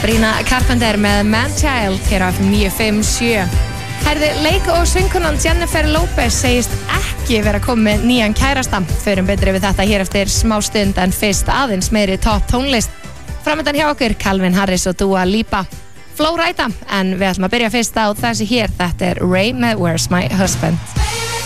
Sabrina Carpenter með Man-Child hér á FM 957. Herði, leik- og söngkonan Jennifer Lopez segist ekki vera komið nýjan kærasta. Förum betri við þetta hér eftir smá stund en fyrst aðeins meiri topp tónlist. Framöndan hjá okkur Calvin Harris og Dua Lipa. Flow Rida, en við ætlum að byrja fyrst á þessi hér. Þetta er Ray með Where's My Husband.